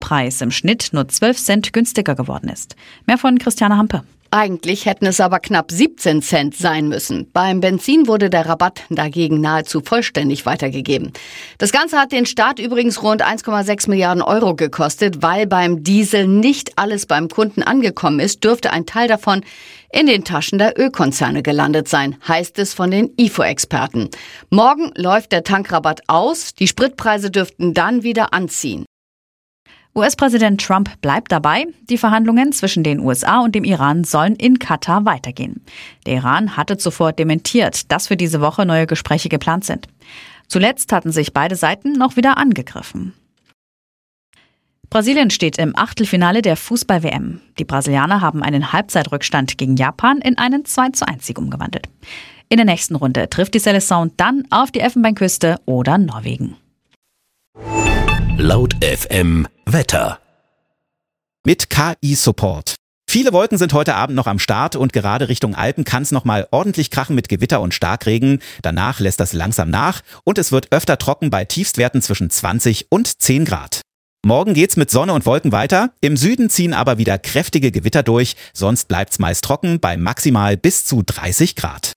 Spritpreis im Schnitt nur 12 Cent günstiger geworden ist. Mehr von Christiane Hampe. Eigentlich hätten es aber knapp 17 Cent sein müssen. Beim Benzin wurde der Rabatt dagegen nahezu vollständig weitergegeben. Das Ganze hat den Staat übrigens rund 1,6 Milliarden Euro gekostet. Weil beim Diesel nicht alles beim Kunden angekommen ist, dürfte ein Teil davon in den Taschen der Ölkonzerne gelandet sein, heißt es von den IFO-Experten. Morgen läuft der Tankrabatt aus. Die Spritpreise dürften dann wieder anziehen. US-Präsident Trump bleibt dabei. Die Verhandlungen zwischen den USA und dem Iran sollen in Katar weitergehen. Der Iran hatte zuvor dementiert, dass für diese Woche neue Gespräche geplant sind. Zuletzt hatten sich beide Seiten noch wieder angegriffen. Brasilien steht im Achtelfinale der Fußball-WM. Die Brasilianer haben einen Halbzeitrückstand gegen Japan in einen 2:1-Sieg umgewandelt. In der nächsten Runde trifft die Seleção dann auf die Elfenbeinküste oder Norwegen. Laut FM Wetter. Mit KI-Support. Viele Wolken sind heute Abend noch am Start und gerade Richtung Alpen kann es nochmal ordentlich krachen mit Gewitter und Starkregen. Danach lässt das langsam nach und es wird öfter trocken bei Tiefstwerten zwischen 20 und 10 Grad. Morgen geht's mit Sonne und Wolken weiter. Im Süden ziehen aber wieder kräftige Gewitter durch. Sonst bleibt's meist trocken bei maximal bis zu 30 Grad.